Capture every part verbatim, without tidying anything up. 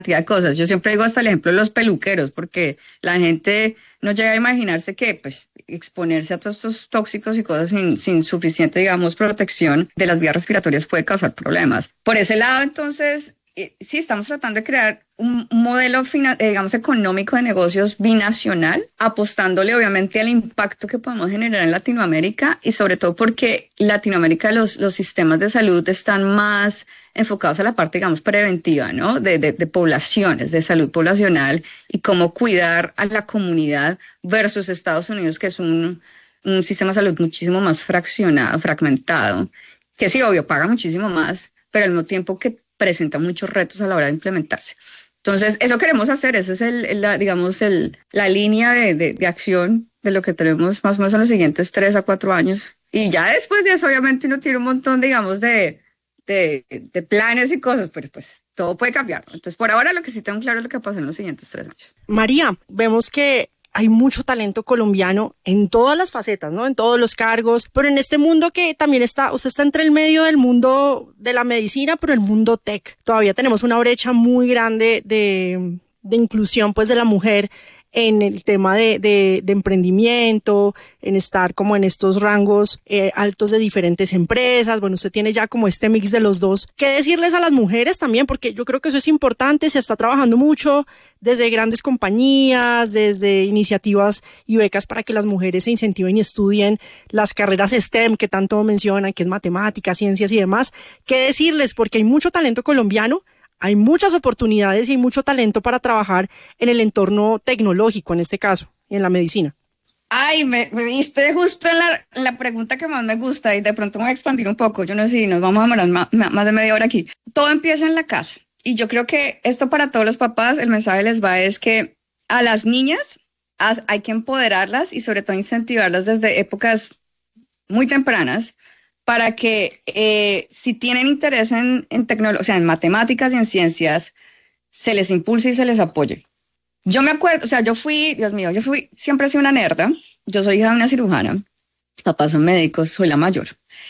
de cosas. Yo siempre digo hasta el ejemplo de los peluqueros, porque la gente no llega a imaginarse que pues exponerse a todos estos tóxicos y cosas sin, sin suficiente, digamos, protección de las vías respiratorias puede causar problemas. Por ese lado, entonces, eh, sí estamos tratando de crear un, un modelo, fina, eh, digamos, económico de negocios binacional, apostándole obviamente al impacto que podemos generar en Latinoamérica y sobre todo porque Latinoamérica los, los sistemas de salud están más enfocados a la parte, digamos, preventiva, ¿no? De, de, de poblaciones, de salud poblacional y cómo cuidar a la comunidad versus Estados Unidos, que es un, un sistema de salud muchísimo más fraccionado, fragmentado, que sí, obvio, paga muchísimo más, pero al mismo tiempo que presenta muchos retos a la hora de implementarse. Entonces, eso queremos hacer, eso es, el, el, la, digamos, el, la línea de, de, de acción de lo que tenemos más o menos en los siguientes tres a cuatro años. Y ya después de eso, obviamente, uno tiene un montón, digamos, de... De, de planes y cosas, pero pues todo puede cambiar, ¿no? Entonces, por ahora lo que sí tengo claro es lo que pasa en los siguientes tres años. María, vemos que hay mucho talento colombiano en todas las facetas, ¿no? En todos los cargos, pero en este mundo que también está, usted está entre el medio del mundo de la medicina, pero el mundo tech. Todavía tenemos una brecha muy grande de, de inclusión, pues, de la mujer en el tema de, de, de emprendimiento, en estar como en estos rangos eh, altos de diferentes empresas. Bueno, usted tiene ya como este mix de los dos. ¿Qué decirles a las mujeres también? Porque yo creo que eso es importante, se está trabajando mucho desde grandes compañías, desde iniciativas y becas para que las mujeres se incentiven y estudien las carreras STEM que tanto mencionan, que es matemáticas, ciencias y demás. ¿Qué decirles? Porque hay mucho talento colombiano, hay muchas oportunidades y hay mucho talento para trabajar en el entorno tecnológico, en este caso, y en la medicina. Ay, me, me diste justo en la, la pregunta que más me gusta y de pronto me voy a expandir un poco. Yo no sé si nos vamos a demorar más, más de media hora aquí. Todo empieza en la casa. Y yo creo que esto para todos los papás, el mensaje les va es que a las niñas hay que empoderarlas y sobre todo incentivarlas desde épocas muy tempranas para que eh, si tienen interés en, en tecnología, o sea, en matemáticas y en ciencias, se les impulse y se les apoye. Yo me acuerdo, o sea, yo fui, Dios mío, yo fui, siempre he sido una nerda. Yo soy hija de una cirujana, mis papás son médicos, soy la mayor.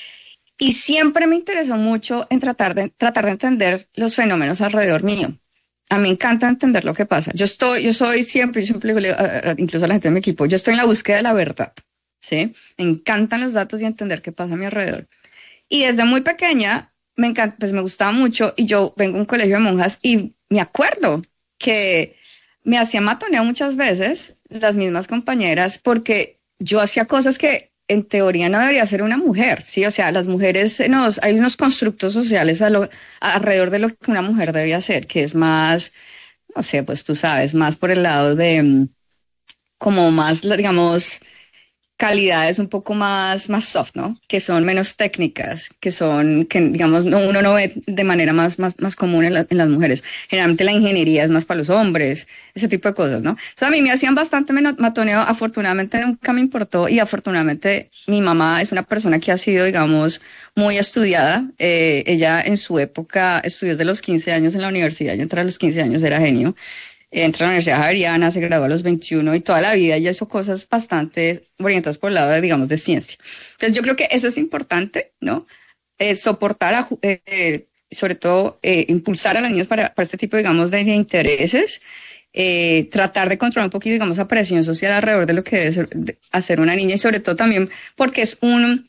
Y siempre me interesó mucho en tratar de, tratar de entender los fenómenos alrededor mío. A mí me encanta entender lo que pasa. Yo estoy, yo soy siempre, yo siempre digo, incluso a la gente de mi equipo, yo estoy en la búsqueda de la verdad. ¿Sí? Me encantan los datos y entender qué pasa a mi alrededor. Y desde muy pequeña me encanta, pues me gustaba mucho y yo vengo a un colegio de monjas y me acuerdo que me hacía matoneo muchas veces las mismas compañeras porque yo hacía cosas que en teoría no debería hacer una mujer, ¿sí? O sea, las mujeres, nos, hay unos constructos sociales a lo, a, alrededor de lo que una mujer debe hacer, que es más, no sé, pues tú sabes, más por el lado de como más, digamos, calidades un poco más, más soft, ¿no? Que son menos técnicas, que son, que digamos, no, uno no ve de manera más, más, más común en, la, en las mujeres. Generalmente la ingeniería es más para los hombres, ese tipo de cosas, ¿no? O sea, a mí me hacían bastante matoneo, afortunadamente nunca me importó y afortunadamente mi mamá es una persona que ha sido, digamos, muy estudiada. Eh, ella en su época estudió desde los quince años en la universidad, y entre los quince años era genio. Entra a la Universidad Javeriana, se graduó a los veintiuno y toda la vida ella hizo cosas bastante orientadas por el lado, de, digamos, de ciencia. Entonces yo creo que eso es importante, ¿no? Eh, soportar, a, eh, sobre todo, eh, impulsar a las niñas para, para este tipo, digamos, de, de intereses, eh, tratar de controlar un poquito, digamos, la presión social alrededor de lo que debe ser, de hacer una niña y sobre todo también porque es un,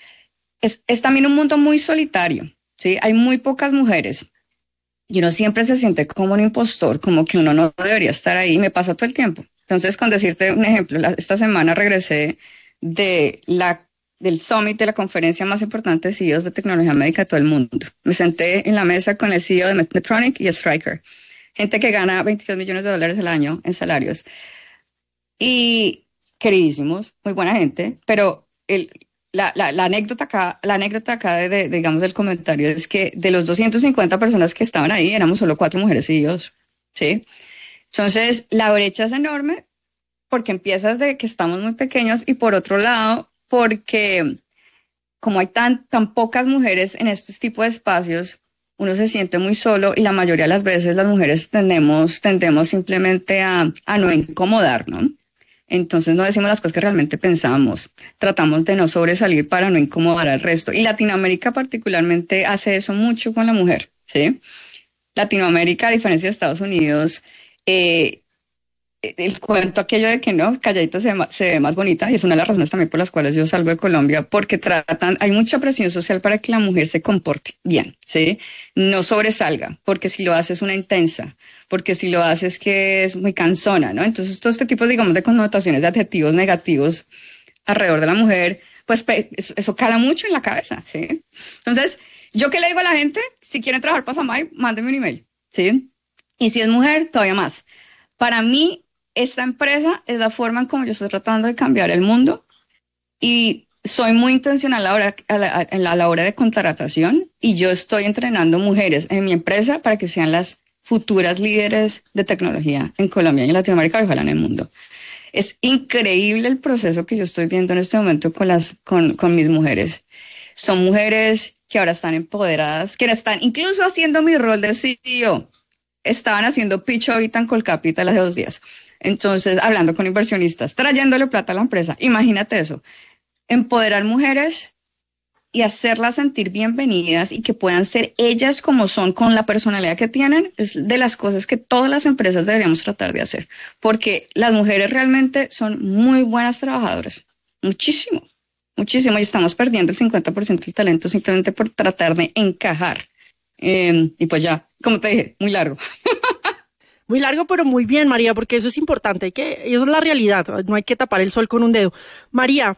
es, es también un mundo muy solitario, ¿sí? Hay muy pocas mujeres. Y uno siempre se siente como un impostor, como que uno no debería estar ahí, me pasa todo el tiempo. Entonces, con decirte un ejemplo, la, esta semana regresé de la, del summit, de la conferencia más importante de C E Os de tecnología médica de todo el mundo. Me senté en la mesa con el C E O de Medtronic y Stryker, gente que gana veintidós millones de dólares al año en salarios. Y queridísimos, muy buena gente, pero el... La, la, la anécdota acá, la anécdota acá de, de, digamos, del comentario es que de los doscientas cincuenta personas que estaban ahí, éramos solo cuatro mujeres C E Os, ¿sí? Entonces, la brecha es enorme porque empiezas de que estamos muy pequeños y por otro lado, porque como hay tan, tan pocas mujeres en estos tipos de espacios, uno se siente muy solo y la mayoría de las veces las mujeres tendemos, tendemos simplemente a, a no incomodar, ¿no? Entonces no decimos las cosas que realmente pensamos, tratamos de no sobresalir para no incomodar al resto. Y Latinoamérica particularmente hace eso mucho con la mujer, ¿sí? Latinoamérica, a diferencia de Estados Unidos, eh, el cuento aquello de que no, calladita se ve, más, se ve más bonita, y es una de las razones también por las cuales yo salgo de Colombia, porque tratan, hay mucha presión social para que la mujer se comporte bien, ¿sí? No sobresalga, porque si lo hace es una intensa, porque si lo hace es que es muy cansona, ¿no? Entonces todo este tipo, digamos, de connotaciones de adjetivos negativos alrededor de la mujer, pues eso cala mucho en la cabeza, ¿sí? Entonces, ¿yo qué le digo a la gente? Si quieren trabajar para Samay, mándenme un email, ¿sí? Y si es mujer, todavía más. Para mí, esta empresa es la forma en cómo yo estoy tratando de cambiar el mundo, y soy muy intencional a la hora, a la, a la, a la hora de contratación, y yo estoy entrenando mujeres en mi empresa para que sean las futuras líderes de tecnología en Colombia y en Latinoamérica y ojalá en el mundo. Es increíble el proceso que yo estoy viendo en este momento con, las, con, con mis mujeres. Son mujeres que ahora están empoderadas, que están incluso haciendo mi rol de C E O. Estaban haciendo pitch ahorita en Colcapital hace dos días. Entonces, hablando con inversionistas, trayéndole plata a la empresa. Imagínate eso. Empoderar mujeres y hacerlas sentir bienvenidas y que puedan ser ellas como son, con la personalidad que tienen, es de las cosas que todas las empresas deberíamos tratar de hacer. Porque las mujeres realmente son muy buenas trabajadoras. Muchísimo, muchísimo. Y estamos perdiendo el cincuenta por ciento del talento simplemente por tratar de encajar. Eh, y pues ya, como te dije, muy largo. Muy largo, pero muy bien, María, porque eso es importante, hay que, eso es la realidad, no hay que tapar el sol con un dedo. María,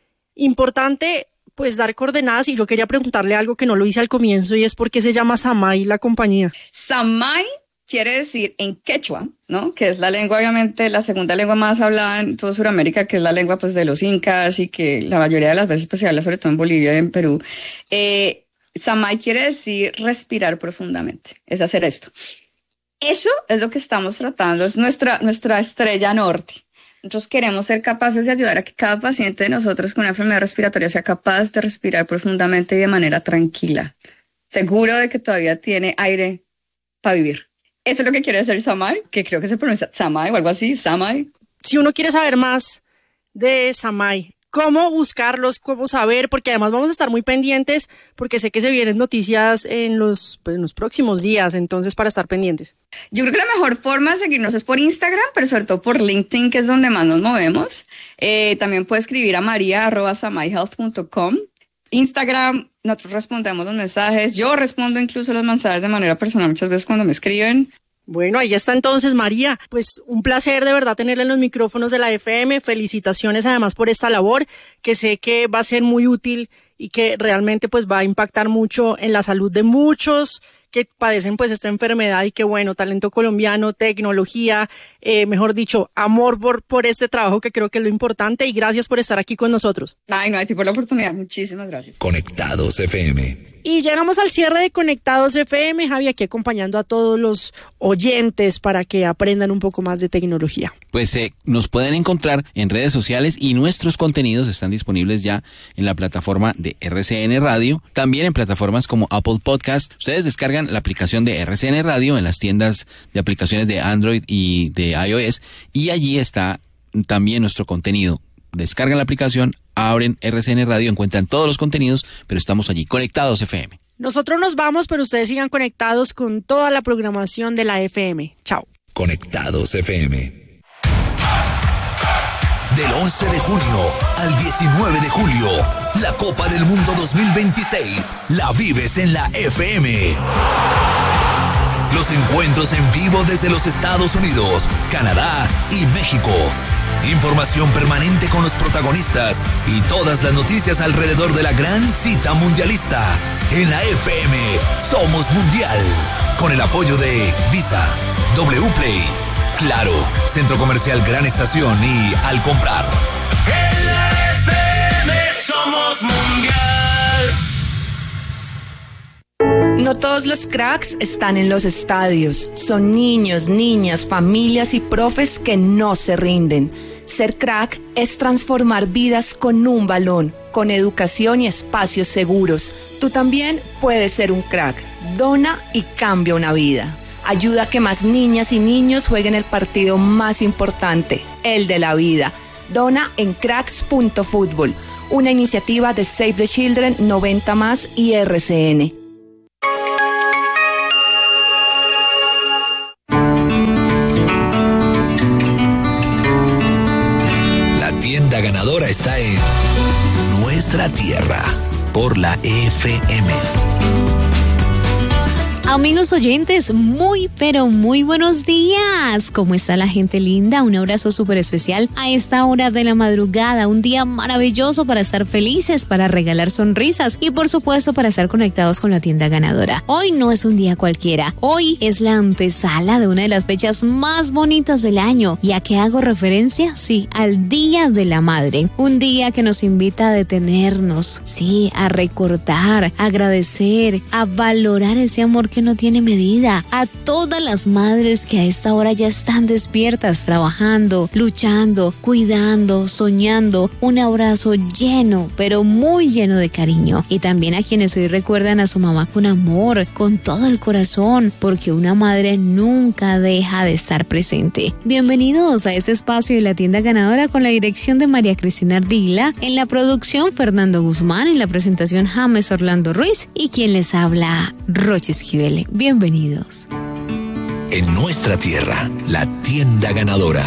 importante pues dar coordenadas, y yo quería preguntarle algo que no lo hice al comienzo, y es por qué se llama Samay la compañía. Samay quiere decir en quechua, ¿no? Que es la lengua, obviamente, la segunda lengua más hablada en toda Sudamérica, que es la lengua pues de los incas, y que la mayoría de las veces pues se habla sobre todo en Bolivia y en Perú. Eh, Samay quiere decir respirar profundamente, es hacer esto. Eso es lo que estamos tratando, es nuestra, nuestra estrella norte. Nosotros queremos ser capaces de ayudar a que cada paciente de nosotros con una enfermedad respiratoria sea capaz de respirar profundamente y de manera tranquila, seguro de que todavía tiene aire para vivir. Eso es lo que quiere decir Samay, que creo que se pronuncia Samay o algo así, Samay. Si uno quiere saber más de Samay, ¿cómo buscarlos? ¿Cómo saber? Porque además vamos a estar muy pendientes, porque sé que se vienen noticias en los, pues, en los próximos días, entonces para estar pendientes. Yo creo que la mejor forma de seguirnos es por Instagram, pero sobre todo por LinkedIn, que es donde más nos movemos. Eh, también puede escribir a maria arroba samay health punto com. Instagram, nosotros respondemos los mensajes. Yo respondo incluso los mensajes de manera personal muchas veces cuando me escriben. Bueno, ahí está entonces, María. Pues un placer de verdad tenerla en los micrófonos de la F M. Felicitaciones además por esta labor, que sé que va a ser muy útil y que realmente pues va a impactar mucho en la salud de muchos que padecen pues esta enfermedad, y que bueno, talento colombiano, tecnología, eh, mejor dicho, amor por, por este trabajo, que creo que es lo importante, y gracias por estar aquí con nosotros. Ay, no, a ti por la oportunidad, muchísimas gracias. Conectados F M. Y llegamos al cierre de Conectados F M, Javi, aquí acompañando a todos los oyentes para que aprendan un poco más de tecnología. Pues eh, nos pueden encontrar en redes sociales, y nuestros contenidos están disponibles ya en la plataforma de R C N Radio, también en plataformas como Apple Podcast. Ustedes descargan la aplicación de R C N Radio en las tiendas de aplicaciones de Android y de iOS, y allí está también nuestro contenido. Descargan la aplicación, abren R C N Radio, encuentran todos los contenidos, pero estamos allí, Conectados F M. Nosotros nos vamos, pero ustedes sigan conectados con toda la programación de la F M. Chao. Conectados F M. Del once de junio al diecinueve de julio, la Copa del Mundo dos mil veintiséis la vives en la F M. Los encuentros en vivo desde los Estados Unidos, Canadá y México. Información permanente con los protagonistas y todas las noticias alrededor de la gran cita mundialista. En la F M somos mundial. Con el apoyo de Visa, W Play, Claro, Centro Comercial Gran Estación y Al Comprar. En la F M somos mundial. No todos los cracks están en los estadios. Son niños, niñas, familias y profes que no se rinden. Ser crack es transformar vidas con un balón, con educación y espacios seguros. Tú también puedes ser un crack. Dona y cambia una vida. Ayuda a que más niñas y niños jueguen el partido más importante, el de la vida. Dona en cracks punto fútbol, una iniciativa de Save the Children, noventa más y R C N. nuestra tierra, por la F M. Amigos oyentes, muy pero muy buenos días. ¿Cómo está la gente linda? Un abrazo súper especial a esta hora de la madrugada. Un día maravilloso para estar felices, para regalar sonrisas y por supuesto para estar conectados con la tienda ganadora. Hoy no es un día cualquiera. Hoy es la antesala de una de las fechas más bonitas del año. ¿Y a qué hago referencia? Sí, al Día de la Madre. Un día que nos invita a detenernos, sí, a recordar, a agradecer, a valorar ese amor que no tiene medida. A todas las madres que a esta hora ya están despiertas, trabajando, luchando, cuidando, soñando, un abrazo lleno, pero muy lleno de cariño. Y también a quienes hoy recuerdan a su mamá con amor, con todo el corazón, porque una madre nunca deja de estar presente. Bienvenidos a este espacio de la tienda ganadora con la dirección de María Cristina Ardila, en la producción Fernando Guzmán, en la presentación James Orlando Ruiz y quien les habla, Roche Esquivel. Bienvenidos. En nuestra tierra, la tienda ganadora.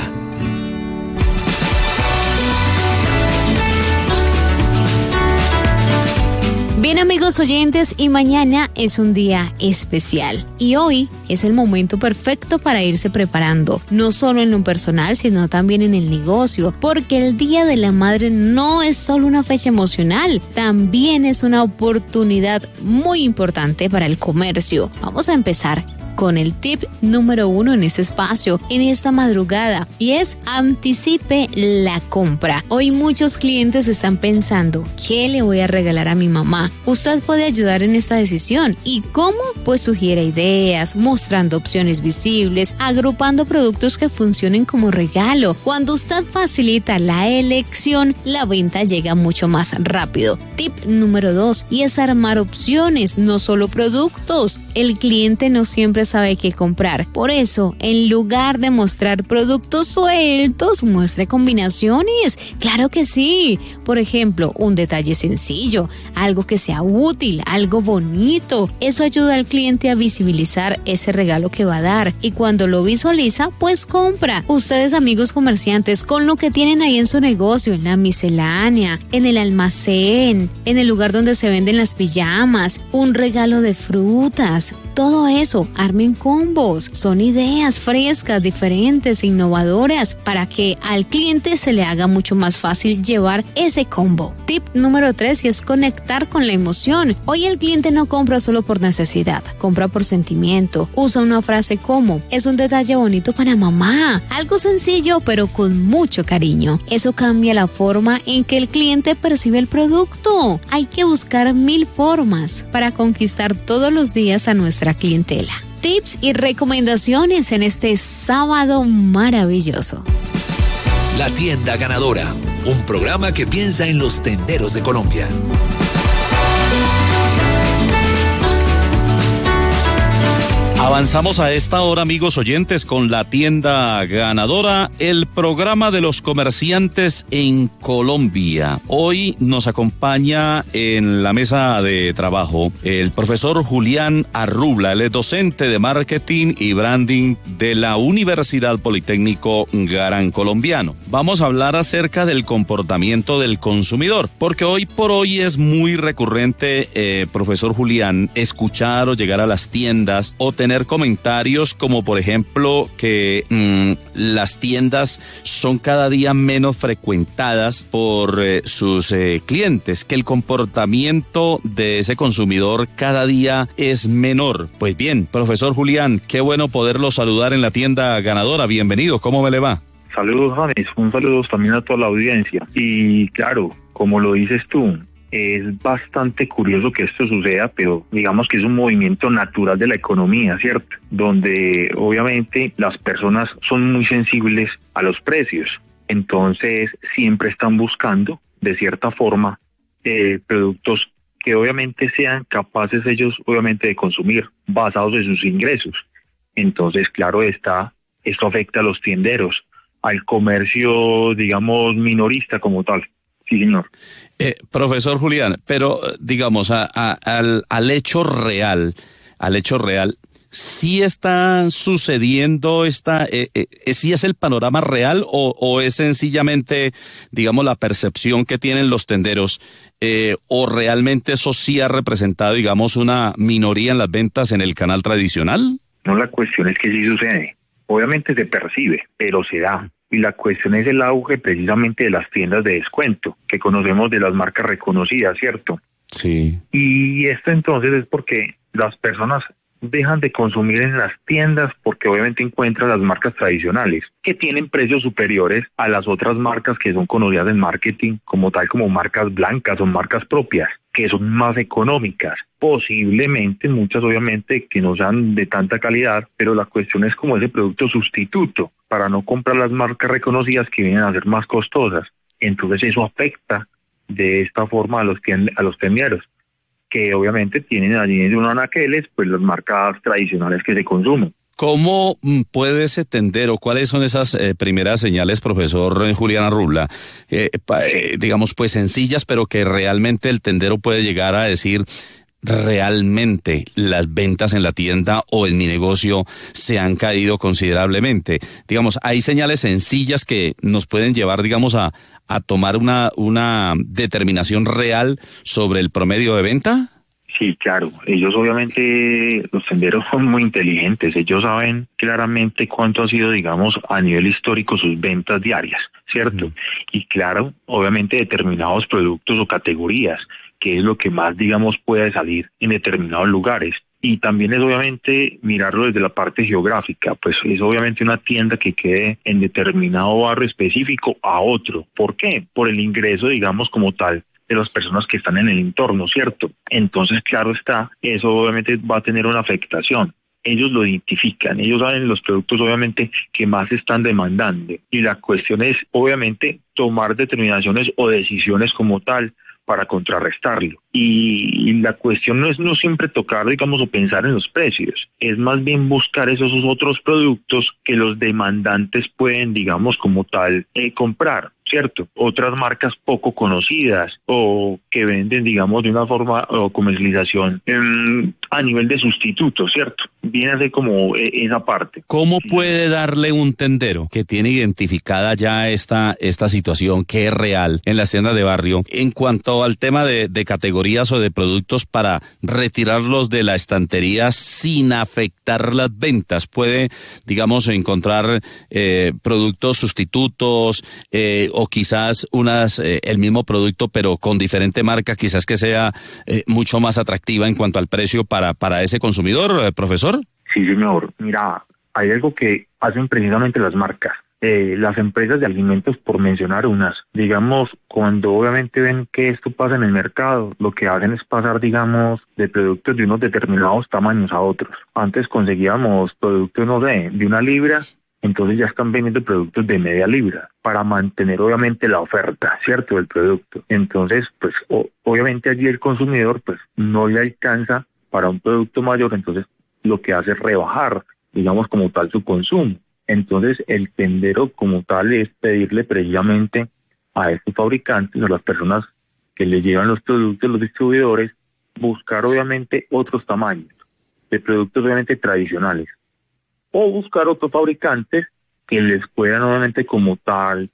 Bien, amigos oyentes, y mañana es un día especial y hoy es el momento perfecto para irse preparando, no solo en lo personal, sino también en el negocio, porque el Día de la Madre no es solo una fecha emocional, también es una oportunidad muy importante para el comercio. Vamos a empezar con el tip número uno en ese espacio, en esta madrugada, y es anticipe la compra. Hoy muchos clientes están pensando, ¿qué le voy a regalar a mi mamá? Usted puede ayudar en esta decisión. ¿Y cómo? Pues sugiere ideas, mostrando opciones visibles, agrupando productos que funcionen como regalo. Cuando usted facilita la elección, la venta llega mucho más rápido. Tip número dos, y es armar opciones, no solo productos. El cliente no siempre sabe qué comprar. Por eso, en lugar de mostrar productos sueltos, muestre combinaciones. Claro que sí. Por ejemplo, un detalle sencillo, algo que sea útil, algo bonito. Eso ayuda al cliente a visibilizar ese regalo que va a dar. Y cuando lo visualiza, pues compra. Ustedes, amigos comerciantes, con lo que tienen ahí en su negocio, en la miscelánea, en el almacén, en el lugar donde se venden las pijamas, un regalo de frutas, todo eso, armen combos. Son ideas frescas, diferentes e innovadoras para que al cliente se le haga mucho más fácil llevar ese combo. Tip número tres, y es conectar con la emoción. Hoy el cliente no compra solo por necesidad, compra por sentimiento. Usa una frase como, es un detalle bonito para mamá. Algo sencillo, pero con mucho cariño. Eso cambia la forma en que el cliente percibe el producto. Hay que buscar mil formas para conquistar todos los días a nuestra clientela. Tips y recomendaciones en este sábado maravilloso. La tienda ganadora, un programa que piensa en los tenderos de Colombia. Avanzamos a esta hora, amigos oyentes, con la tienda ganadora, el programa de los comerciantes en Colombia. Hoy nos acompaña en la mesa de trabajo el profesor Julián Arrubla, él es docente de marketing y branding de la Universidad Politécnico Gran Colombiano. Vamos a hablar acerca del comportamiento del consumidor, porque hoy por hoy es muy recurrente, eh, profesor Julián, escuchar o llegar a las tiendas o tener comentarios como por ejemplo que mmm, las tiendas son cada día menos frecuentadas por eh, sus eh, clientes, que el comportamiento de ese consumidor cada día es menor. Pues bien, profesor Julián, qué bueno poderlo saludar en la tienda ganadora. Bienvenido, ¿cómo me le va? Saludos, James, un saludo también a toda la audiencia. Y claro, como lo dices tú, es bastante curioso que esto suceda, pero digamos que es un movimiento natural de la economía, ¿cierto? Donde obviamente las personas son muy sensibles a los precios, entonces siempre están buscando, de cierta forma, eh, productos que obviamente sean capaces ellos, obviamente, de consumir, basados en sus ingresos. Entonces, claro está, esto afecta a los tienderos, al comercio, digamos, minorista como tal. Sí, señor. Eh, profesor Julián, pero digamos, a, a, al, al hecho real, al hecho real, ¿sí está sucediendo esta, eh, eh, sí es el panorama real o, o es sencillamente, digamos, la percepción que tienen los tenderos, eh, o realmente eso sí ha representado, digamos, una minoría en las ventas en el canal tradicional? No, la cuestión es que sí sucede. Obviamente se percibe, pero se da. Y la cuestión es el auge precisamente de las tiendas de descuento, que conocemos de las marcas reconocidas, ¿cierto? Sí. Y esto entonces es porque las personas dejan de consumir en las tiendas porque obviamente encuentran las marcas tradicionales que tienen precios superiores a las otras marcas que son conocidas en marketing como tal, como marcas blancas o marcas propias, que son más económicas, posiblemente muchas obviamente que no sean de tanta calidad, pero la cuestión es como ese producto sustituto para no comprar las marcas reconocidas que vienen a ser más costosas. Entonces eso afecta de esta forma a los tien- a los tenderos, que obviamente tienen allí en unos anaqueles pues las marcas tradicionales que se consumen. ¿Cómo puede ese tendero? ¿Cuáles son esas eh, primeras señales, profesor Julián Arrubla? Eh, pa, eh, digamos, pues sencillas, pero que realmente el tendero puede llegar a decir, realmente las ventas en la tienda o en mi negocio se han caído considerablemente. Digamos, hay señales sencillas que nos pueden llevar, digamos, a, a tomar una, una determinación real sobre el promedio de venta. Sí, claro. Ellos obviamente, los tenderos son muy inteligentes. Ellos saben claramente cuánto ha sido, digamos, a nivel histórico sus ventas diarias, ¿cierto? Uh-huh. Y claro, obviamente determinados productos o categorías, que es lo que más, digamos, puede salir en determinados lugares. Y también es obviamente mirarlo desde la parte geográfica, pues es obviamente una tienda que quede en determinado barrio específico a otro. ¿Por qué? Por el ingreso, digamos, como tal, de las personas que están en el entorno, ¿cierto? Entonces, claro está, eso obviamente va a tener una afectación. Ellos lo identifican, ellos saben los productos obviamente que más están demandando. Y la cuestión es, obviamente, tomar determinaciones o decisiones como tal para contrarrestarlo. Y, y la cuestión no es no siempre tocar, digamos, o pensar en los precios, es más bien buscar esos otros productos que los demandantes pueden, digamos, como tal, eh, comprar, ¿cierto? Otras marcas poco conocidas o que venden, digamos, de una forma o comercialización eh, a nivel de sustituto, ¿cierto? Viene de como eh, esa parte. ¿Cómo puede darle un tendero que tiene identificada ya esta, esta situación que es real en las tiendas de barrio en cuanto al tema de, de categorías o de productos para retirarlos de la estantería sin afectar las ventas? Puede, digamos, encontrar eh, productos sustitutos eh, o quizás unas eh, el mismo producto pero con diferente marca, quizás que sea eh, mucho más atractiva en cuanto al precio para, para ese consumidor, eh, profesor. Sí, señor. Mira, hay algo que hacen precisamente las marcas. Eh, las empresas de alimentos, por mencionar unas, digamos, cuando obviamente ven que esto pasa en el mercado, lo que hacen es pasar, digamos, de productos de unos determinados tamaños a otros. Antes conseguíamos productos, no sé, de una libra, entonces ya están vendiendo productos de media libra para mantener obviamente la oferta, ¿cierto?, del producto. Entonces, pues, o, obviamente allí el consumidor, pues, no le alcanza para un producto mayor, entonces lo que hace es rebajar, digamos, como tal su consumo. Entonces, el tendero como tal es pedirle precisamente a estos fabricantes, a las personas que le llevan los productos, los distribuidores, buscar obviamente otros tamaños de productos obviamente tradicionales. O buscar otros fabricantes que les puedan obviamente como tal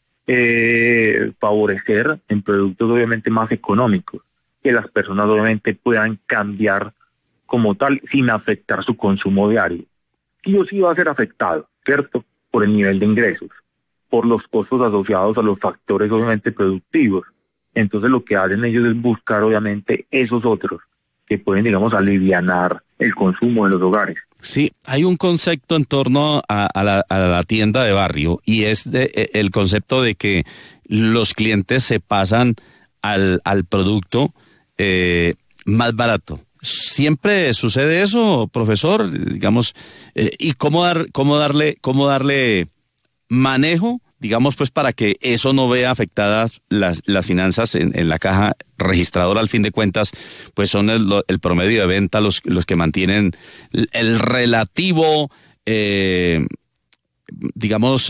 eh, favorecer en productos obviamente más económicos, que las personas obviamente puedan cambiar como tal sin afectar su consumo diario. Y o sí va a ser afectado, ¿cierto? Por el nivel de ingresos, por los costos asociados a los factores obviamente productivos. Entonces lo que hacen ellos es buscar obviamente esos otros que pueden, digamos, alivianar el consumo de los hogares. Sí, hay un concepto en torno a, a, la, a la tienda de barrio y es de, el concepto de que los clientes se pasan al, al producto eh, más barato. ¿Siempre sucede eso, profesor? Digamos, eh, ¿y cómo dar, cómo darle, cómo darle manejo, digamos, pues para que eso no vea afectadas las, las finanzas en, en la caja registradora? Al fin de cuentas, pues son el, el promedio de venta los, los que mantienen el relativo, eh, digamos,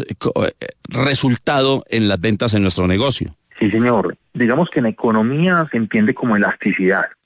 resultado en las ventas en nuestro negocio. Sí, señor. Digamos que en economía se entiende como elasticidad,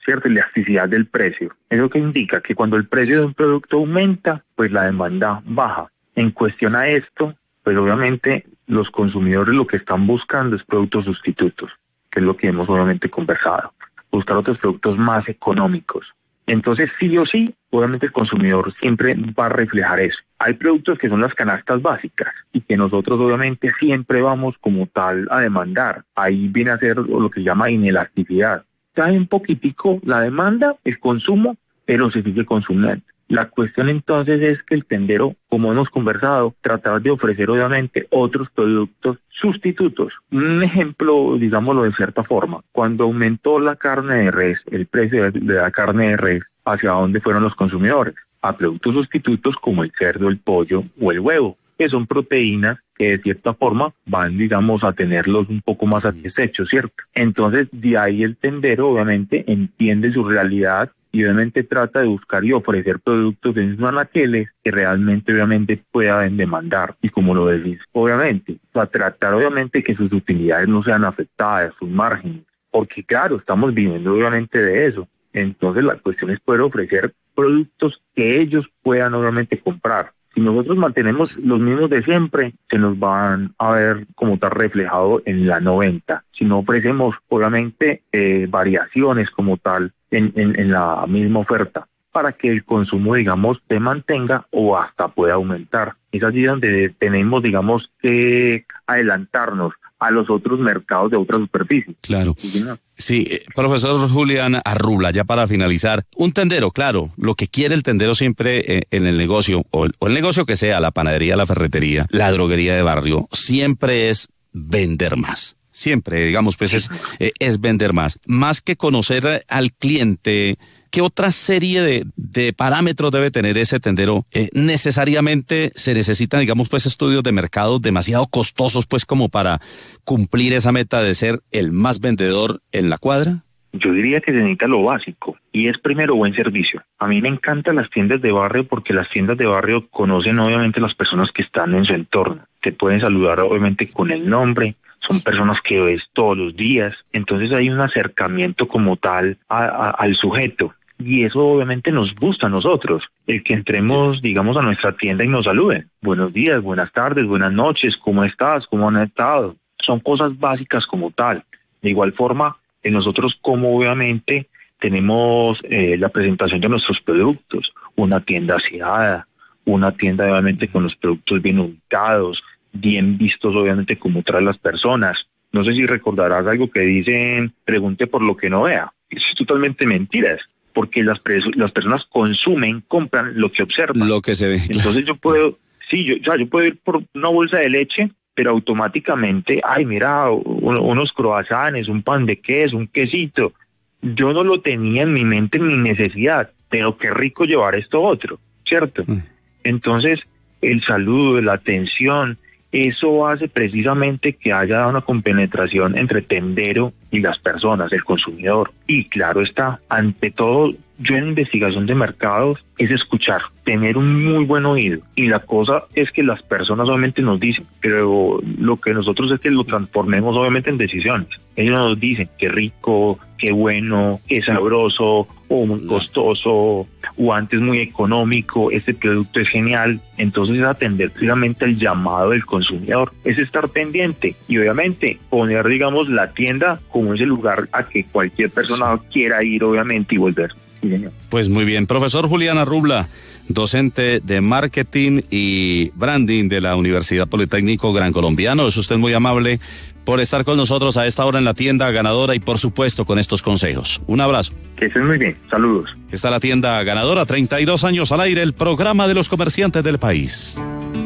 ¿cierto? Elasticidad del precio. Eso que indica que cuando el precio de un producto aumenta, pues la demanda baja. En cuestión a esto, pues obviamente los consumidores lo que están buscando es productos sustitutos, que es lo que hemos obviamente conversado. Buscar otros productos más económicos. Entonces, sí o sí, obviamente el consumidor siempre va a reflejar eso. Hay productos que son las canastas básicas y que nosotros obviamente siempre vamos como tal a demandar. Ahí viene a ser lo que se llama inelasticidad. Cae un poquitico la demanda, el consumo, pero se sigue consumiendo. La cuestión entonces es que el tendero, como hemos conversado, tratar de ofrecer obviamente otros productos sustitutos. Un ejemplo, digámoslo de cierta forma, cuando aumentó la carne de res, el precio de la carne de res, ¿hacia dónde fueron los consumidores? A productos sustitutos como el cerdo, el pollo o el huevo, que son proteínas que de cierta forma van, digamos, a tenerlos un poco más satisfechos, ¿cierto? Entonces, de ahí el tendero obviamente entiende su realidad y obviamente trata de buscar y ofrecer productos de mismos anaqueles que realmente obviamente puedan demandar. Y como lo decís, obviamente, para tratar obviamente que sus utilidades no sean afectadas, sus márgenes, porque claro, estamos viviendo obviamente de eso. Entonces la cuestión es poder ofrecer productos que ellos puedan obviamente comprar. Si nosotros mantenemos los mismos de siempre, se nos van a ver como tal reflejado en la noventa. Si no ofrecemos obviamente eh, variaciones como tal en, en, en la misma oferta, para que el consumo, digamos, se mantenga o hasta pueda aumentar. Es allí donde tenemos, digamos, que adelantarnos a los otros mercados de otras superficies. Claro. ¿Sí, no? Sí, eh, profesor Julián Arrubla, ya para finalizar, un tendero, claro, lo que quiere el tendero siempre eh, en el negocio, o el, o el negocio que sea, la panadería, la ferretería, la droguería de barrio, siempre es vender más. Siempre, digamos, pues es, eh, es vender más. Más que conocer al cliente, ¿qué otra serie de, de parámetros debe tener ese tendero? Eh, necesariamente se necesitan, digamos, pues estudios de mercado demasiado costosos, pues como para cumplir esa meta de ser el más vendedor en la cuadra. Yo diría que se necesita lo básico y es primero buen servicio. A mí me encantan las tiendas de barrio porque las tiendas de barrio conocen obviamente las personas que están en su entorno. Te pueden saludar obviamente con el nombre. Son personas que ves todos los días, entonces hay un acercamiento como tal a, a, al sujeto. Y eso obviamente nos gusta a nosotros, el que entremos, digamos, a nuestra tienda y nos saluden. Buenos días, buenas tardes, buenas noches, ¿cómo estás? ¿Cómo han estado? Son cosas básicas como tal. De igual forma, en nosotros como obviamente tenemos eh, la presentación de nuestros productos, una tienda aseada, una tienda obviamente con los productos bien ubicados, bien vistos obviamente como traen las personas. No sé si recordarás algo que dicen, pregunte por lo que no vea. Es totalmente mentiras. Porque las, las personas consumen, compran lo que observan. Lo que se ve. Entonces yo puedo, sí, yo, ya, yo puedo ir por una bolsa de leche, pero automáticamente, ay, mira, uno, unos croissants, un pan de queso, un quesito. Yo no lo tenía en mi mente, en mi necesidad, pero qué rico llevar esto otro, ¿cierto? Mm. Entonces, el saludo, la atención, eso hace precisamente que haya una compenetración entre tendero y las personas, el consumidor. Y claro está, ante todo, yo en investigación de mercados es escuchar, tener un muy buen oído. Y la cosa es que las personas obviamente nos dicen, pero lo que nosotros es que lo transformemos obviamente en decisiones. Ellos nos dicen qué rico, qué bueno, qué sabroso, o muy costoso, o antes muy económico, este producto es genial. Entonces es atender claramente el llamado del consumidor, es estar pendiente y obviamente poner, digamos, la tienda como ese lugar a que cualquier persona sí. quiera ir obviamente y volver. Sí, señor. Pues muy bien, profesor Julián Arrubla, docente de marketing y branding de la Universidad Politécnico Gran Colombiano, es usted muy amable por estar con nosotros a esta hora en la tienda ganadora y por supuesto con estos consejos. Un abrazo. Que estén muy bien, saludos. Está la tienda ganadora, treinta y dos años al aire, el programa de los comerciantes del país.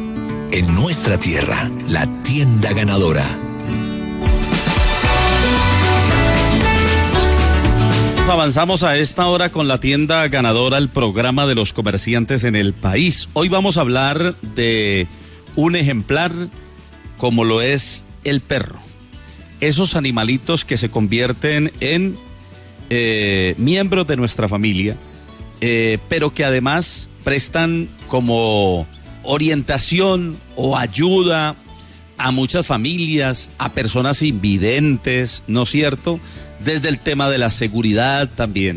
En nuestra tierra, la tienda ganadora. Avanzamos a esta hora con la tienda ganadora, el programa de los comerciantes en el país. Hoy vamos a hablar de un ejemplar como lo es el perro. Esos animalitos que se convierten en eh, miembros de nuestra familia, eh, pero que además prestan como orientación o ayuda a muchas familias, a personas invidentes, ¿no es cierto? Desde el tema de la seguridad también.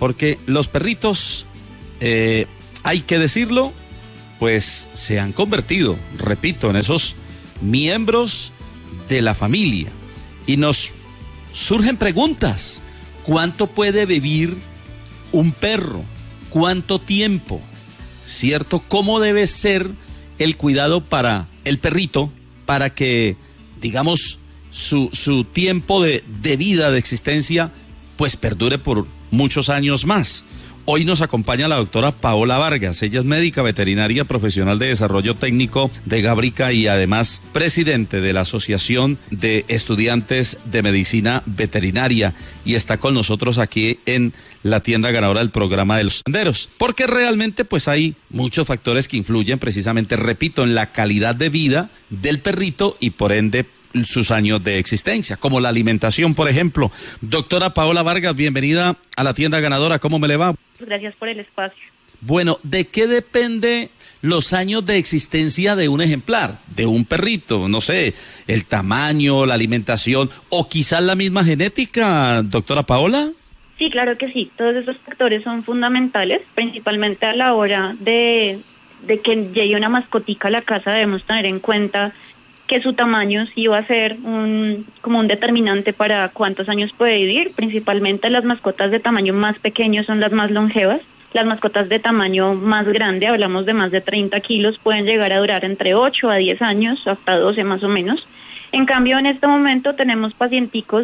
porque los perritos, eh, hay que decirlo, pues se han convertido, repito, en esos miembros de la familia. Y nos surgen preguntas. ¿Cuánto puede vivir un perro? ¿Cuánto tiempo? ¿Cierto? ¿Cómo debe ser el cuidado para el perrito para que, digamos, su, su tiempo de, de vida, de existencia, pues perdure por muchos años más? Hoy nos acompaña la doctora Paola Vargas. Ella es médica veterinaria profesional de desarrollo técnico de Gabrica y además presidente de la Asociación de Estudiantes de Medicina Veterinaria, y está con nosotros aquí en la tienda ganadora del programa de los senderos, porque realmente pues hay muchos factores que influyen precisamente, repito, en la calidad de vida del perrito y por ende sus años de existencia, como la alimentación, por ejemplo. Doctora Paola Vargas, bienvenida a la tienda ganadora. ¿Cómo me le va? Gracias por el espacio. Bueno, ¿de qué depende los años de existencia de un ejemplar, de un perrito? No sé, el tamaño, la alimentación o quizás la misma genética, doctora Paola. Sí, claro que sí. Todos esos factores son fundamentales, principalmente a la hora de, de que llegue una mascotica a la casa. Debemos tener en cuenta que su tamaño sí va a ser un, como un determinante para cuántos años puede vivir. Principalmente las mascotas de tamaño más pequeño son las más longevas. Las mascotas de tamaño más grande, hablamos de más de treinta kilos, pueden llegar a durar entre ocho a diez años, hasta doce más o menos. En cambio, en este momento tenemos pacienticos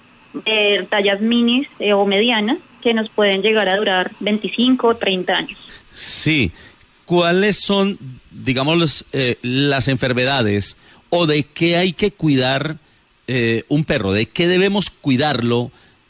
de tallas minis eh, o medianas que nos pueden llegar a durar veinticinco o treinta años. Sí. ¿Cuáles son, digamos, eh, las enfermedades o de qué hay que cuidar eh, un perro? ¿De qué debemos cuidarlo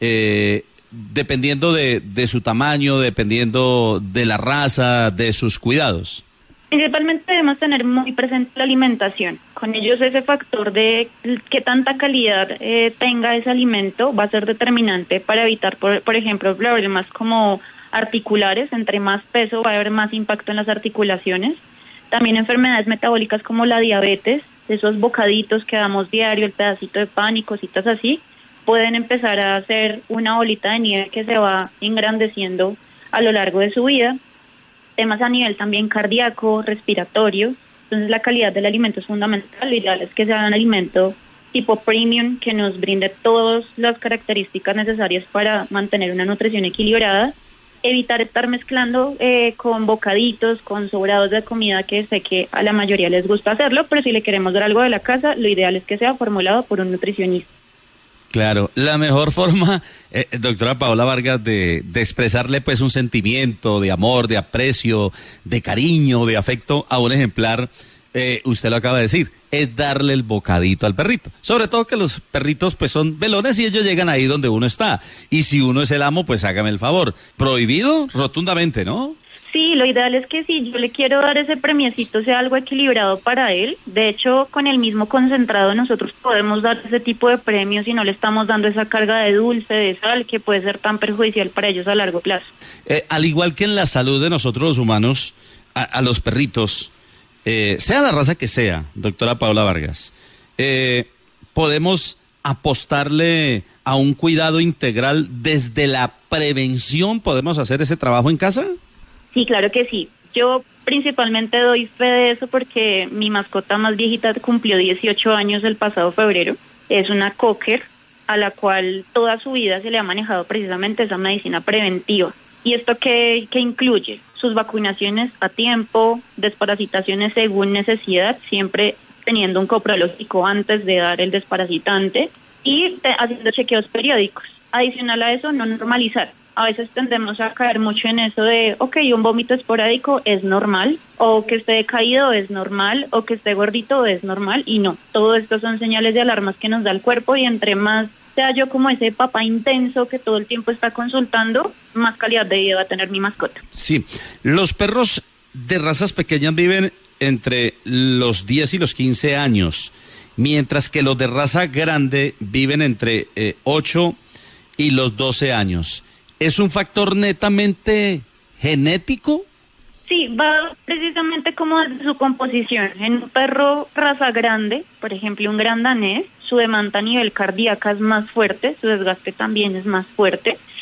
eh, dependiendo de, de su tamaño, dependiendo de la raza, de sus cuidados? Principalmente debemos tener muy presente la alimentación. Con ellos ese factor de qué tanta calidad eh, tenga ese alimento va a ser determinante para evitar, por, por ejemplo, problemas como articulares. Entre más peso va a haber más impacto en las articulaciones. También enfermedades metabólicas como la diabetes, esos bocaditos que damos diario, el pedacito de pan y cositas así, pueden empezar a hacer una bolita de nieve que se va engrandeciendo a lo largo de su vida. Temas a nivel también cardíaco, respiratorio. Entonces la calidad del alimento es fundamental. Lo ideal es que sea un alimento tipo premium que nos brinde todas las características necesarias para mantener una nutrición equilibrada. Evitar estar mezclando eh, con bocaditos, con sobrados de comida, que sé que a la mayoría les gusta hacerlo, pero si le queremos dar algo de la casa, lo ideal es que sea formulado por un nutricionista. Claro, la mejor forma, eh, doctora Paola Vargas, de, de expresarle pues un sentimiento de amor, de aprecio, de cariño, de afecto a un ejemplar, eh, usted lo acaba de decir, es darle el bocadito al perrito. Sobre todo que los perritos pues son velones y ellos llegan ahí donde uno está. Y si uno es el amo, pues hágame el favor. Prohibido rotundamente, ¿no? Sí, lo ideal es que si yo le quiero dar ese premiecito, sea algo equilibrado para él. De hecho, con el mismo concentrado nosotros podemos dar ese tipo de premios si no le estamos dando esa carga de dulce, de sal, que puede ser tan perjudicial para ellos a largo plazo. Eh, al igual que en la salud de nosotros los humanos, a, a los perritos, eh, sea la raza que sea, doctora Paola Vargas, eh, podemos apostarle a un cuidado integral desde la prevención. ¿Podemos hacer ese trabajo en casa? Sí, claro que sí. Yo principalmente doy fe de eso porque mi mascota más viejita cumplió dieciocho años el pasado febrero. Es una cocker a la cual toda su vida se le ha manejado precisamente esa medicina preventiva. ¿Y esto qué, qué incluye? Sus vacunaciones a tiempo, desparasitaciones según necesidad, siempre teniendo un coprológico antes de dar el desparasitante y te, haciendo chequeos periódicos. Adicional a eso, no normalizar. A veces tendemos a caer mucho en eso de, ok, un vómito esporádico es normal, o que esté decaído es normal, o que esté gordito es normal, y no. Todo esto son señales de alarmas que nos da el cuerpo, y entre más sea yo como ese papá intenso que todo el tiempo está consultando, más calidad de vida va a tener mi mascota. Sí, los perros de razas pequeñas viven entre los diez y los quince años, mientras que los de raza grande viven entre eh, ocho y los doce años. ¿Es un factor netamente genético? Sí, va precisamente como de su composición. En un perro raza grande, por ejemplo un gran danés, su demanda a nivel cardíaco es más fuerte, su desgaste también es más fuerte.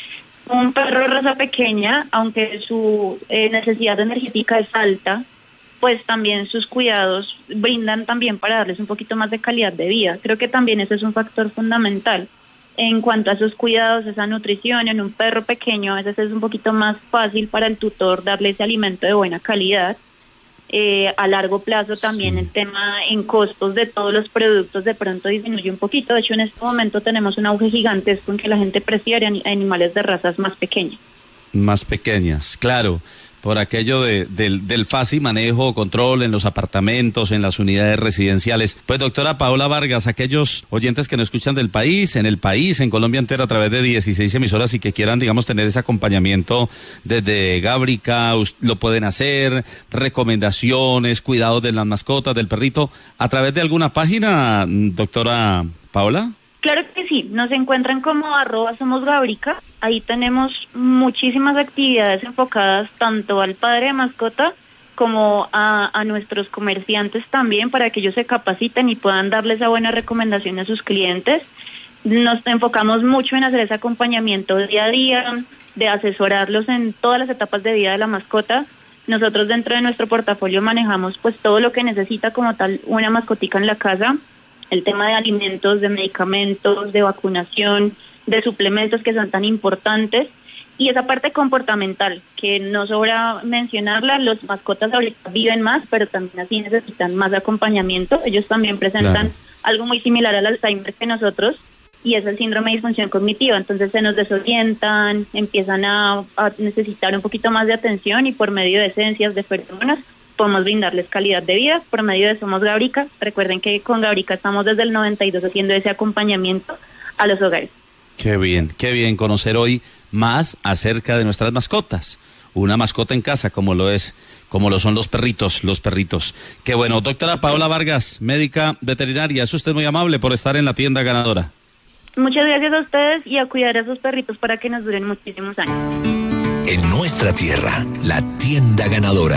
Un perro de raza pequeña, aunque su eh, necesidad energética es alta, pues también sus cuidados brindan también para darles un poquito más de calidad de vida. Creo que también ese es un factor fundamental. En cuanto a sus cuidados, esa nutrición, en un perro pequeño a veces es un poquito más fácil para el tutor darle ese alimento de buena calidad. Eh, a largo plazo también sí. El tema en costos de todos los productos de pronto disminuye un poquito. De hecho, en este momento tenemos un auge gigantesco en que la gente prefiere animales de razas más pequeñas. Más pequeñas, claro. Por aquello de, del, del fácil manejo, control en los apartamentos, en las unidades residenciales. Pues doctora Paola Vargas, aquellos oyentes que nos escuchan del país, en el país, en Colombia entera, a través de dieciséis emisoras y que quieran, digamos, tener ese acompañamiento desde Gábrica, lo pueden hacer, recomendaciones, cuidados de las mascotas, del perrito, a través de alguna página, doctora Paola. Claro que sí, nos encuentran como arroba somos Gábrica, ahí tenemos muchísimas actividades enfocadas tanto al padre de mascota como a, a nuestros comerciantes también para que ellos se capaciten y puedan darle esa buena recomendación a sus clientes. Nos enfocamos mucho en hacer ese acompañamiento día a día, de asesorarlos en todas las etapas de vida de la mascota. Nosotros dentro de nuestro portafolio manejamos pues todo lo que necesita como tal una mascotica en la casa. El tema de alimentos, de medicamentos, de vacunación, de suplementos que son tan importantes y esa parte comportamental que no sobra mencionarla. Los mascotas ahorita viven más, pero también así necesitan más acompañamiento. Ellos también presentan claro. algo muy similar al Alzheimer que nosotros y es el síndrome de disfunción cognitiva. Entonces se nos desorientan, empiezan a, a necesitar un poquito más de atención y por medio de esencias, de feromonas, podemos brindarles calidad de vida por medio de Somos Gábrica. Recuerden que con Gábrica estamos desde el noventa y dos haciendo ese acompañamiento a los hogares. Qué bien, qué bien conocer hoy más acerca de nuestras mascotas. Una mascota en casa como lo es, como lo son los perritos, los perritos. Qué bueno. Doctora Paola Vargas, médica veterinaria, es usted muy amable por estar en la tienda ganadora. Muchas gracias a ustedes y a cuidar a sus perritos para que nos duren muchísimos años. En nuestra tierra, la tienda ganadora.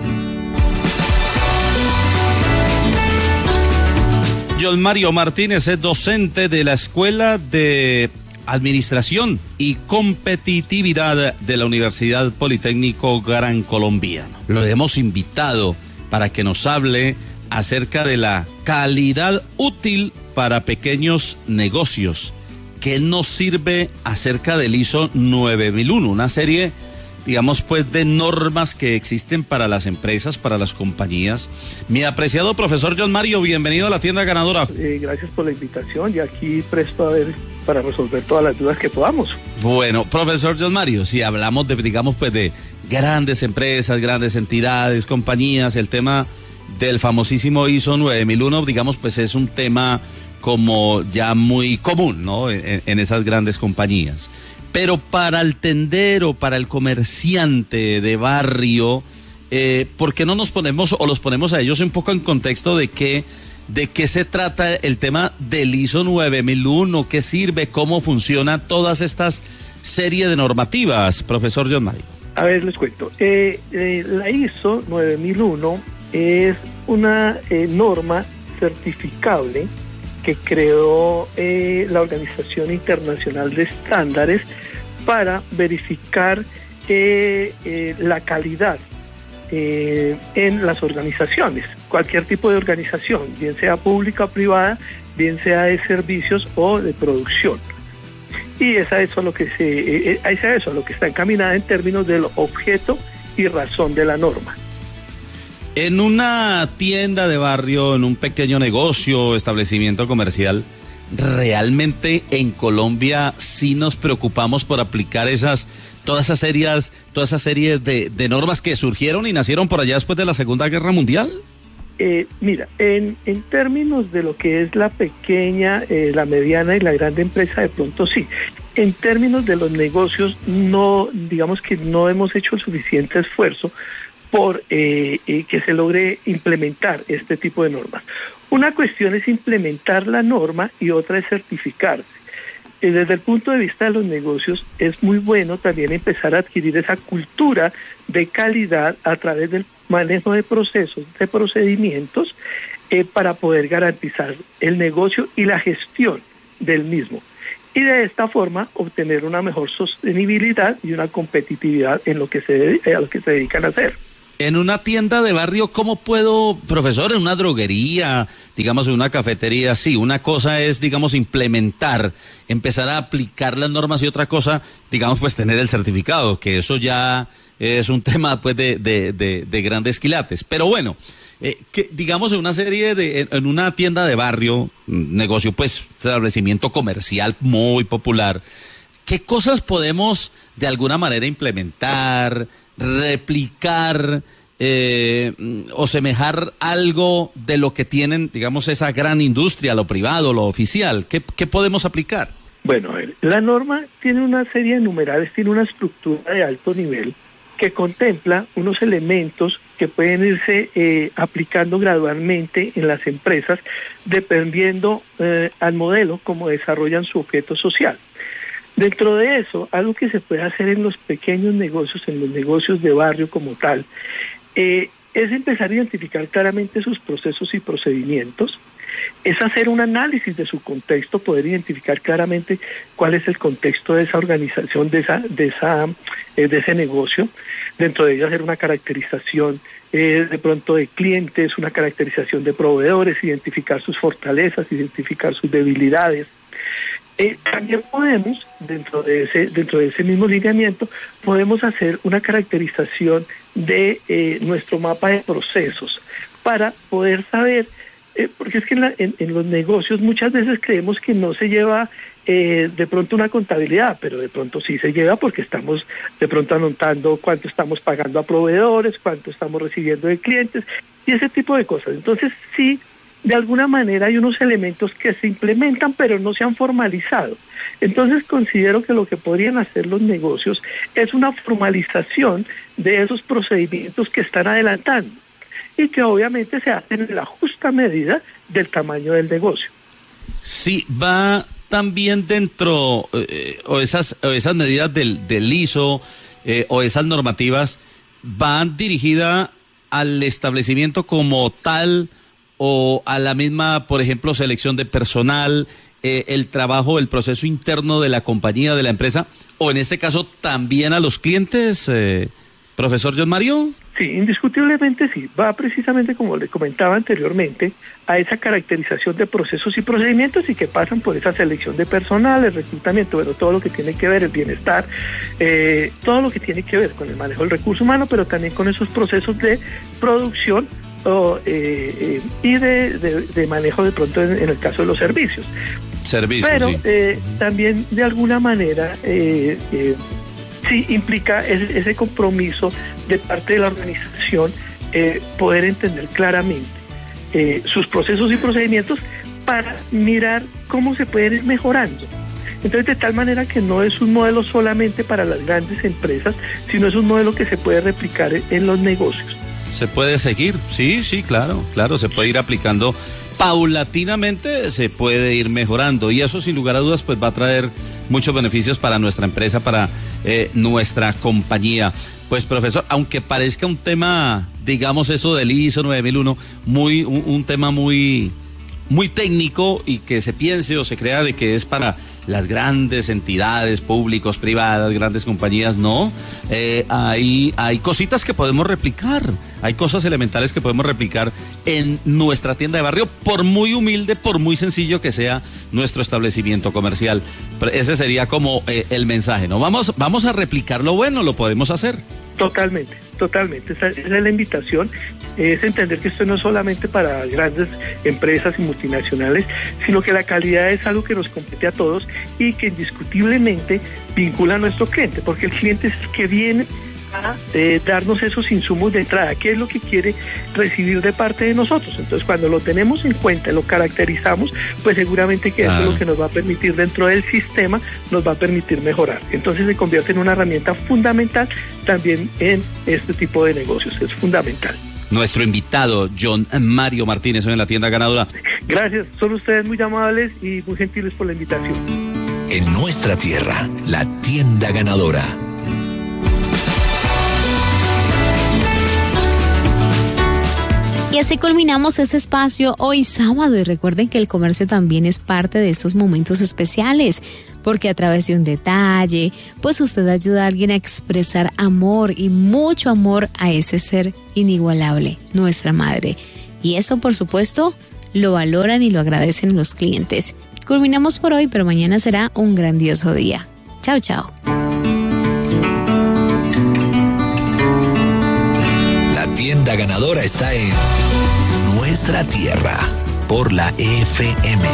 John Mario Martínez es docente de la Escuela de Administración y Competitividad de la Universidad Politécnico Gran Colombiano. Lo hemos invitado para que nos hable acerca de la calidad útil para pequeños negocios. ¿Qué nos sirve acerca del I S O nueve mil uno? Una serie, digamos, pues, de normas que existen para las empresas, para las compañías. Mi apreciado profesor John Mario, bienvenido a la tienda ganadora. Eh, gracias por la invitación y aquí presto a ver para resolver todas las dudas que podamos. Bueno, profesor John Mario, si hablamos de, digamos, pues, de grandes empresas, grandes entidades, compañías, el tema del famosísimo I S O nueve mil uno, digamos, pues es un tema como ya muy común, ¿no? En, en esas grandes compañías. Pero para el tendero, para el comerciante de barrio, eh, ¿por qué no nos ponemos o los ponemos a ellos un poco en contexto de qué, de qué se trata el tema del I S O nueve mil uno, qué sirve, cómo funciona todas estas serie de normativas, profesor John Mario? A ver, les cuento. Eh, eh, la I S O nueve mil uno es una eh, norma certificable que creó eh, la Organización Internacional de Estándares para verificar eh, eh, la calidad eh, en las organizaciones, cualquier tipo de organización, bien sea pública o privada, bien sea de servicios o de producción. Y es a eso a lo que se, eh, es a eso a lo que está encaminada en términos del objeto y razón de la norma. En una tienda de barrio, en un pequeño negocio, establecimiento comercial, ¿realmente en Colombia sí nos preocupamos por aplicar esas, todas esas series, toda esa serie de, de normas que surgieron y nacieron por allá después de la Segunda Guerra Mundial? Eh, mira, en, en términos de lo que es la pequeña, eh, la mediana y la grande empresa, de pronto sí. En términos de los negocios, no, digamos que no hemos hecho el suficiente esfuerzo por eh, eh, que se logre implementar este tipo de normas. Una cuestión es implementar la norma y otra es certificarse. Eh, desde el punto de vista de los negocios, es muy bueno también empezar a adquirir esa cultura de calidad a través del manejo de procesos, de procedimientos, eh, para poder garantizar el negocio y la gestión del mismo. y de esta forma obtener una mejor sostenibilidad y una competitividad en lo que se, a lo que se dedican a hacer. En una tienda de barrio, ¿cómo puedo, profesor, en una droguería, digamos en una cafetería? Sí, una cosa es, digamos, implementar, empezar a aplicar las normas y otra cosa, digamos, pues tener el certificado, que eso ya es un tema, pues, de, de, de, de grandes quilates. Pero bueno, eh, que digamos en una serie de, en una tienda de barrio, negocio, pues, establecimiento comercial muy popular, ¿qué cosas podemos de alguna manera implementar, replicar eh, o semejar algo de lo que tienen, digamos, esa gran industria, lo privado, lo oficial? ¿Qué, qué podemos aplicar? Bueno, a ver, la norma tiene una serie de numerales, tiene una estructura de alto nivel que contempla unos elementos que pueden irse eh, aplicando gradualmente en las empresas dependiendo eh, al modelo como desarrollan su objeto social. Dentro de eso, algo que se puede hacer en los pequeños negocios, en los negocios de barrio como tal, eh, es empezar a identificar claramente sus procesos y procedimientos, es hacer un análisis de su contexto, poder identificar claramente cuál es el contexto de esa organización, de esa, de esa, eh, de ese negocio, dentro de ello hacer una caracterización eh, de pronto de clientes, una caracterización de proveedores, identificar sus fortalezas, identificar sus debilidades. Eh, también podemos, dentro de ese dentro de ese mismo lineamiento, podemos hacer una caracterización de eh, nuestro mapa de procesos para poder saber, eh, porque es que en, la, en, en los negocios muchas veces creemos que no se lleva eh, de pronto una contabilidad, pero de pronto sí se lleva porque estamos de pronto anotando cuánto estamos pagando a proveedores, cuánto estamos recibiendo de clientes y ese tipo de cosas. Entonces sí, de alguna manera hay unos elementos que se implementan pero no se han formalizado. Entonces considero que lo que podrían hacer los negocios es una formalización de esos procedimientos que están adelantando y que obviamente se hacen en la justa medida del tamaño del negocio. Sí, va también dentro eh, o esas o esas medidas del, del I S O eh, o esas normativas van dirigidas al establecimiento como tal, o a la misma, por ejemplo, selección de personal, eh, el trabajo, el proceso interno de la compañía, de la empresa, o en este caso también a los clientes, eh, profesor John Mario? Sí, indiscutiblemente sí. Va precisamente, como le comentaba anteriormente, a esa caracterización de procesos y procedimientos y que pasan por esa selección de personal, el reclutamiento, bueno, todo lo que tiene que ver, el bienestar, eh, todo lo que tiene que ver con el manejo del recurso humano, pero también con esos procesos de producción, O, eh, eh, y de, de, de manejo de pronto en, en el caso de los servicios. Servicios, Pero sí. eh, también de alguna manera eh, eh, sí implica ese, ese compromiso de parte de la organización, eh, poder entender claramente eh, sus procesos y procedimientos para mirar cómo se pueden ir mejorando. Entonces, de tal manera que no es un modelo solamente para las grandes empresas, sino es un modelo que se puede replicar en, en los negocios. Se puede seguir, sí, sí, claro, claro, se puede ir aplicando paulatinamente, se puede ir mejorando y eso sin lugar a dudas pues va a traer muchos beneficios para nuestra empresa, para eh, nuestra compañía. Pues profesor, aunque parezca un tema, digamos eso del I S O nueve mil uno, muy, un, un tema muy, muy técnico y que se piense o se crea de que es para las grandes entidades públicos, privadas, grandes compañías, no, eh, hay, hay cositas que podemos replicar, hay cosas elementales que podemos replicar en nuestra tienda de barrio, por muy humilde, por muy sencillo que sea nuestro establecimiento comercial. Ese sería como eh, el mensaje, ¿no? Vamos, vamos a replicar lo bueno, lo podemos hacer. Totalmente, totalmente. Esa, esa es la invitación, es entender que esto no es solamente para grandes empresas y multinacionales, sino que la calidad es algo que nos compete a todos y que indiscutiblemente vincula a nuestro cliente, porque el cliente es el que viene a eh, darnos esos insumos de entrada, qué es lo que quiere recibir de parte de nosotros. Entonces, cuando lo tenemos en cuenta, lo caracterizamos, pues seguramente que eso ah. es lo que nos va a permitir dentro del sistema, nos va a permitir mejorar. Entonces se convierte en una herramienta fundamental también en este tipo de negocios, es fundamental. Nuestro invitado, John Mario Martínez, hoy en la tienda ganadora. Gracias, son ustedes muy amables y muy gentiles por la invitación. En nuestra tierra, la tienda ganadora. Y así culminamos este espacio hoy sábado y recuerden que el comercio también es parte de estos momentos especiales, porque a través de un detalle, pues usted ayuda a alguien a expresar amor y mucho amor a ese ser inigualable, nuestra madre. Y eso, por supuesto, lo valoran y lo agradecen los clientes. Culminamos por hoy, pero mañana será un grandioso día. Chao, chao. La tienda ganadora está en Nuestra Tierra por la F M.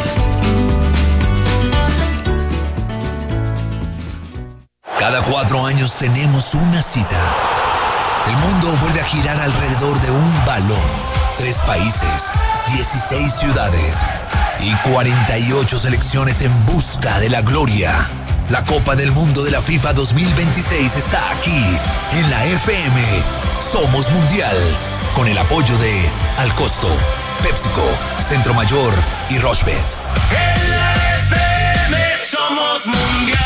Cada cuatro años tenemos una cita. El mundo vuelve a girar alrededor de un balón. Tres países, dieciséis ciudades y cuarenta y ocho selecciones en busca de la gloria. La Copa del Mundo de la FIFA dos mil veintiséis está aquí, en la F M. Somos Mundial, con el apoyo de Al Costo, PepsiCo, Centro Mayor y Rochebet. En la F M somos Mundial.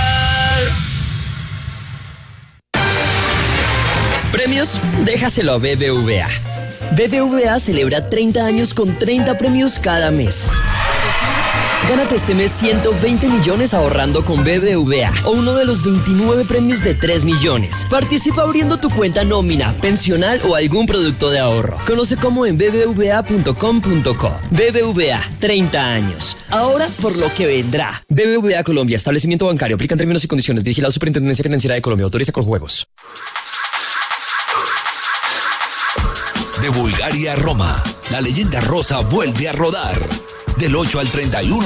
Premios, déjaselo a B B V A. B B V A celebra treinta años con treinta premios cada mes. Gánate este mes ciento veinte millones ahorrando con B B V A o uno de los veintinueve premios de tres millones. Participa abriendo tu cuenta nómina, pensional o algún producto de ahorro. Conoce cómo en b b v a punto com punto co. B B V A, treinta años. Ahora por lo que vendrá. B B V A Colombia, establecimiento bancario. Aplican términos y condiciones. Vigilado Superintendencia Financiera de Colombia. Autoriza con juegos. De Bulgaria a Roma, la leyenda rosa vuelve a rodar. Del ocho al treinta y uno